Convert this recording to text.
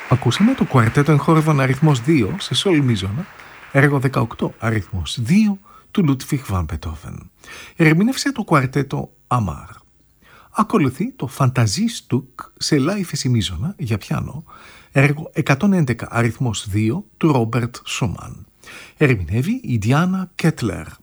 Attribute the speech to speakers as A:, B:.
A: Ακούσαμε το κουαρτέτο εγχόρευον αριθμός 2 σε σολ μίζωνα, έργο 18 αριθμός 2 του Λούτβιχ βαν Μπετόβεν. Ερμήνευσε το κουαρτέτο Αμάρ. Ακολουθεί το Φανταζί Στουκ σε λα ύφεση μίζωνα για πιάνο, έργο 111 αριθμός 2 του Ρόμπερτ Σούμαν. Ερμηνεύει η Διάνα Κέτλερ.